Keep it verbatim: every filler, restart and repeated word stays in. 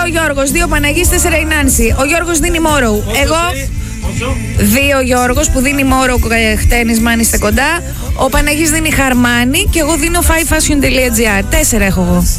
Γιώργος, δύο Παναγής, τέσσερα η Νάνση. Ο Γιώργος δίνει Morrow. Εγώ δύο Γιώργος που δίνει Morrow χτένισμα αν είστε κοντά. Ο Παναγής δίνει Χαρμάνι και εγώ δίνω five fashion τελεία gr. Τέσσερα έχω εγώ.